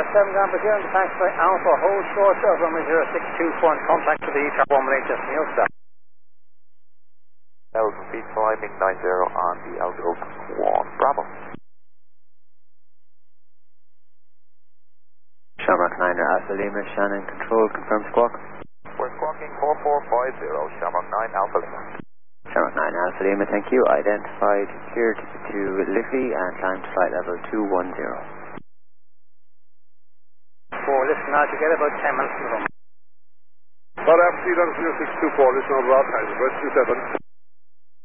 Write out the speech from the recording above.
7 Grand Brazilian to Taxi Alpha, hold short of runway 0624 and contact to the ETAR 118 just Neil Star. Elton feet climbing 90 on the outlook 1 Bravo. Shamrock 9 Alpha Lima, Shannon control, confirm squawk. We're squawking 4450, Shamrock 9 Alpha Lima. Shamrock 9 Alpha Lima, thank you. Identified here to Liffey and climb to flight level 210. 4, listen now, to get about 10 minutes from the room. But after you done 0624, listen on Rob Times, West 27.